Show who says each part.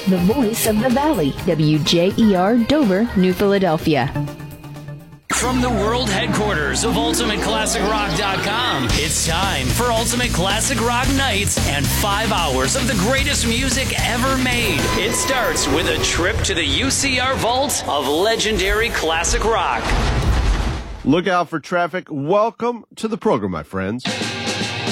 Speaker 1: the voice of the Valley, WJER Dover, New Philadelphia.
Speaker 2: From the world headquarters of UltimateClassicRock.com, it's time for Ultimate Classic Rock Nights and 5 hours of the greatest music ever made. It starts with a trip to the UCR vault of legendary classic rock.
Speaker 3: Look out for traffic. Welcome to the program, my friends.